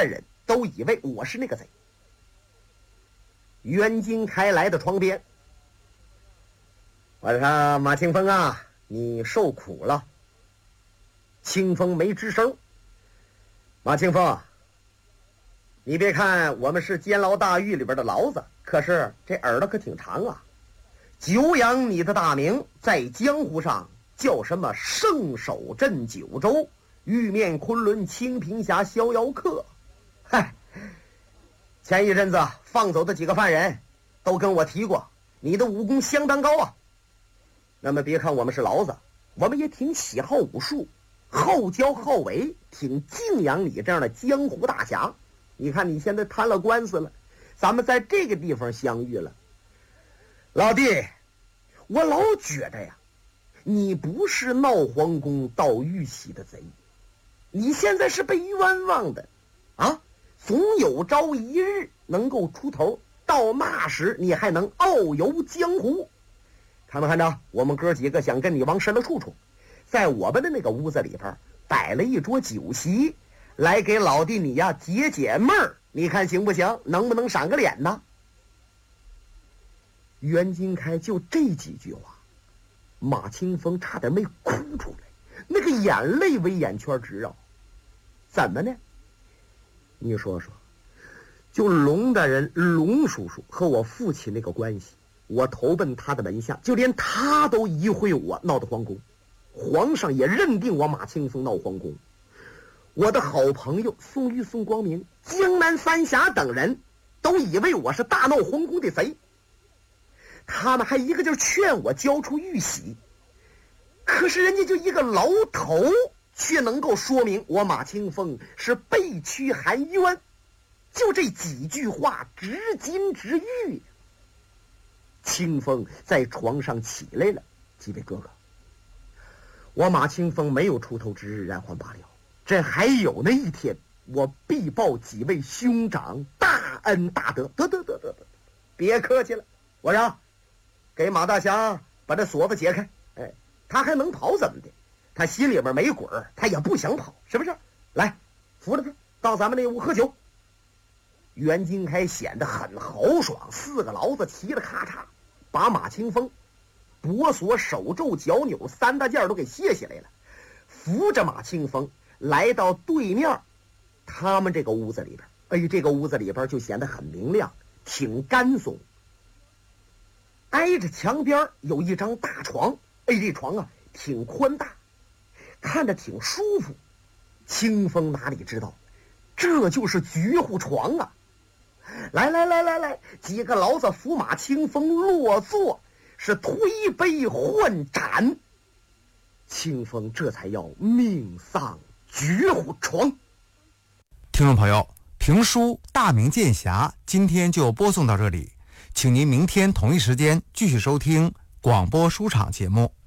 的人都以为我是那个贼。袁金开来到床边，我说马清风啊，你受苦了。清风没吱声。马清风，你别看我们是监牢大狱里边的牢子，可是这耳朵可挺长啊。久仰你的大名，在江湖上叫什么圣手镇九州、玉面昆仑清平峡逍遥客。嗨，前一阵子放走的几个犯人都跟我提过，你的武功相当高啊。那么别看我们是牢子，我们也挺喜好武术，好教好为，挺敬仰你这样的江湖大侠。你看你现在摊了官司了，咱们在这个地方相遇了。老弟，我老觉得呀，你不是闹皇宫盗玉玺的贼，你现在是被冤枉的啊！总有朝一日能够出头，到那时你还能遨游江湖。看没看着？我们哥几个想跟你往深了处处，在我们的那个屋子里边摆了一桌酒席，来给老弟你呀解解闷儿，你看行不行？能不能赏个脸呢？袁金开就这几句话，马清风差点没哭出来，那个眼泪为眼圈直绕。怎么呢？你说说，就龙大人龙叔叔和我父亲那个关系，我投奔他的门下，就连他都疑会我闹的皇宫，皇上也认定我马清风闹皇宫。我的好朋友宋玉、宋光明、江南三侠等人都以为我是大闹皇宫的贼，他们还一个劲儿劝我交出玉玺，可是人家就一个牢头，却能够说明我马清风是被屈含冤。就这几句话，直金直玉。清风在床上起来了，几位哥哥，我马清风没有出头之日，然还罢了，这还有那一天，我必报几位兄长大恩大德。得，别客气了。我说给马大侠把这锁子解开，哎，他还能跑怎么的？他心里边没鬼儿，他也不想跑，是不是？来，扶着他到咱们那屋喝酒。袁金开显得很豪爽，四个牢子齐了，咔嚓把马清风脖锁、手肘、脚扭三大件都给卸下来了，扶着马清风来到对面他们这个屋子里边。哎，这个屋子里边就显得很明亮，挺干松。挨着墙边有一张大床，哎，这床啊挺宽大，看着挺舒服。清风哪里知道，这就是绝户床啊！来，几个牢子扶马清风落座，是推杯换盏。清风这才要命丧绝户床。 听众朋友，评书《大明剑侠》今天就播送到这里，请您明天同一时间继续收听广播书场节目。